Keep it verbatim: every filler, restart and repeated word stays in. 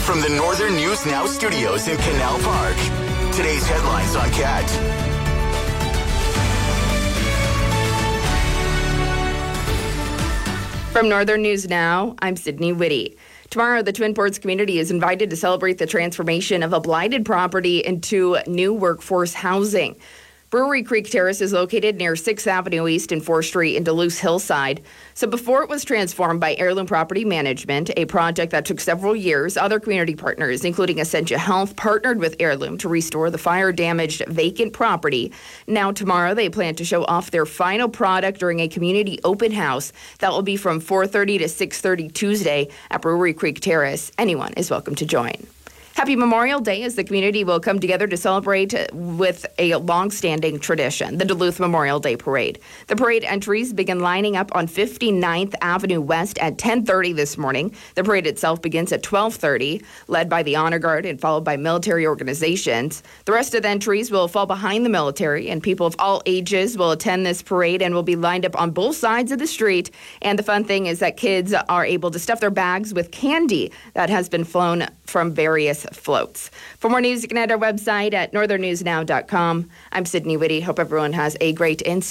From the Northern News Now studios in Canal Park, today's headlines on C A T. From Northern News Now, I'm Sydney Whitty. Tomorrow, the Twin Ports community is invited to celebrate the transformation of a blighted property into new workforce housing. Brewery Creek Terrace is located near sixth Avenue East and fourth Street in Duluth Hillside. So before it was transformed by Heirloom Property Management, a project that took several years, other community partners, including Essentia Health, partnered with Heirloom to restore the fire-damaged vacant property. Now tomorrow, they plan to show off their final product during a community open house that will be from four thirty to six thirty Tuesday at Brewery Creek Terrace. Anyone is welcome to join. Happy Memorial Day as the community will come together to celebrate with a long-standing tradition, the Duluth Memorial Day Parade. The parade entries begin lining up on fifty-ninth Avenue West at ten thirty this morning. The parade itself begins at twelve thirty, led by the Honor Guard and followed by military organizations. The rest of the entries will fall behind the military, and people of all ages will attend this parade and will be lined up on both sides of the street. And the fun thing is that kids are able to stuff their bags with candy that has been flown from various floats. For more news, you can head our website at northern news now dot com. I'm Sydney Whitty. Hope everyone has a great and